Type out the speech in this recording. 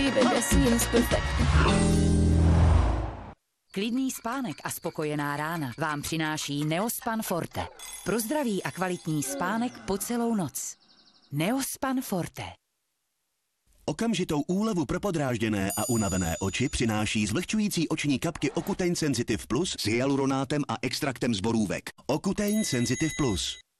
baby seems perfect. Klidný spánek a spokojená rána vám přináší Neospan Forte. Pro zdravý a kvalitní spánek po celou noc. Neospan Forte. Okamžitou úlevu pro podrážděné a unavené oči přináší zvlhčující oční kapky Ocutein Sensitive Plus s hyaluronátem a extraktem z borůvek. Ocutein Sensitive Plus.